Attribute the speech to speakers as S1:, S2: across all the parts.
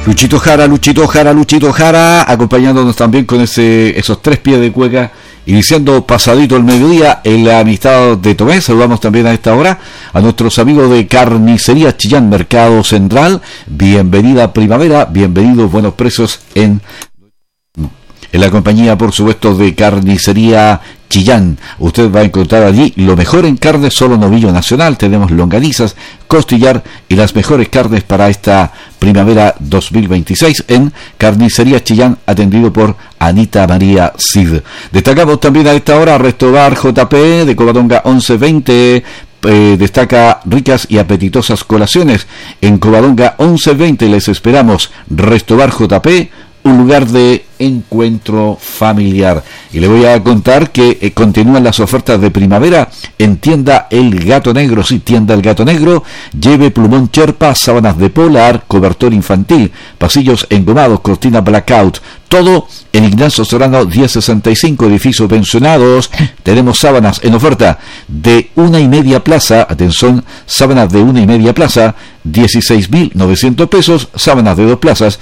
S1: Luchito Jara, acompañándonos también con esos 3 pies de cueca, iniciando pasadito el mediodía en la amistad de Tomé. Saludamos también a esta hora a nuestros amigos de Carnicería Chillán, Mercado Central. Bienvenida primavera, bienvenidos buenos precios en la compañía, por supuesto, de Carnicería Chillán. Usted va a encontrar allí lo mejor en carne, solo novillo nacional. Tenemos longanizas, costillar y las mejores carnes para esta primavera 2026 en Carnicería Chillán, atendido por Anita María Cid. Destacamos también a esta hora Restobar JP de Covadonga 1120. Destaca ricas y apetitosas colaciones en Covadonga 1120. Les esperamos. Restobar JP, un lugar de encuentro familiar. Y le voy a contar que continúan las ofertas de primavera en tienda El Gato Negro. Sí, tienda El Gato Negro. Lleve plumón Cherpa, sábanas de polar, cobertor infantil, pasillos engomados, cortina blackout. Todo en Ignacio Serrano 1065, edificio pensionados. Tenemos sábanas en oferta de 1,5 plaza. Atención, sábanas de 1,5 plaza, 16.900 pesos. Sábanas de 2 plazas,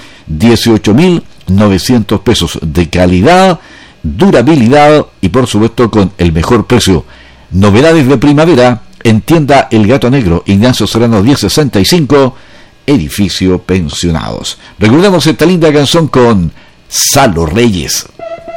S1: 18.900 pesos. De calidad, durabilidad y por supuesto con el mejor precio. Novedades de primavera en tienda El Gato Negro, Ignacio Serrano 1065, edificio pensionados. Recordemos esta linda canción con Salo Reyes.